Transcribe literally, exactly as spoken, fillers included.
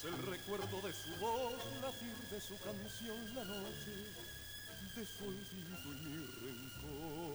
Es el recuerdo de su voz, latir de su canción la noche, de su olvido y mi rencor.